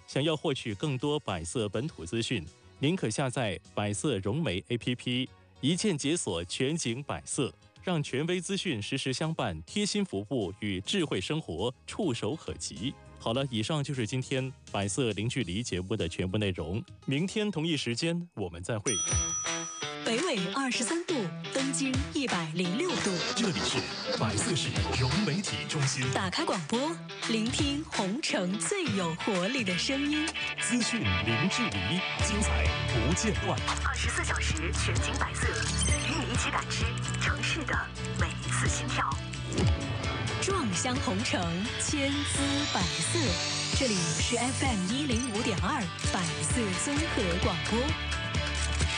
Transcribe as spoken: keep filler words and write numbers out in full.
想要获取更多百色本土资讯，您可下载百色融媒 A P P， 一键解锁全景百色，让权威资讯实时相伴，贴心服务与智慧生活触手可及。好了，以上就是今天百色零距离节目的全部内容。明天同一时间我们再会。 北纬二十三度，东经一百零六度。 这里是百色市融媒体中心。 打开广播，聆听红城最有活力的声音。 资讯零距离，精彩不间断。 二十四小时全景百色，与你一起感知城市的每一次心跳。 壮乡红城，千姿百色。这里是 F M 一零五点二百色综合广播。